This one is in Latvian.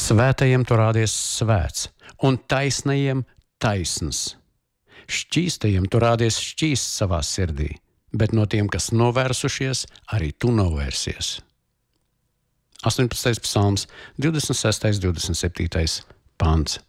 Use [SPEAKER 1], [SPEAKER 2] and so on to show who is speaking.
[SPEAKER 1] Svētajiem tu rādies svēts, un taisnajiem taisns. Šķīstajiem tu rādies šķīsts savā sirdī, bet no tiem, kas novērsušies, arī tu novērsies. 18. psalms, 26. 27. pants.